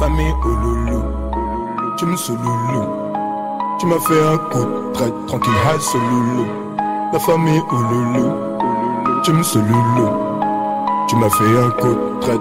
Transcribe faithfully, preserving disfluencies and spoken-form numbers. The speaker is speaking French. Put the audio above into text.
famille, oh loulou. Tu me sous loulou. Tu m'as fait un coup de traite, tranquille, hasse, loulou. La famille, oh loulou. Tu me sous loulou. Tu m'as fait un coup de traite,